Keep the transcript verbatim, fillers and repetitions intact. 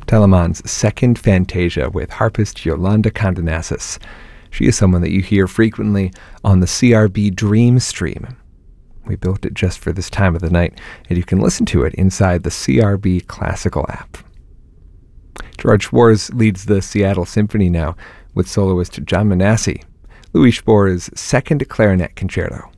Telemann's second Fantasia with harpist Yolanda Condenassis. She is someone that you hear frequently on the C R B Dream Stream. We built it just for this time of the night, and you can listen to it inside the C R B Classical app. Gerard Schwarz leads the Seattle Symphony now with soloist John Manassi, Louis Spohr's second clarinet concerto.